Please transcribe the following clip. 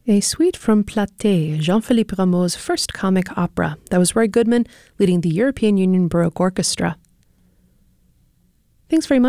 A suite from Platée, Jean-Philippe Rameau's first comic opera. That was Roy Goodman leading the European Union Baroque Orchestra. Thanks very much.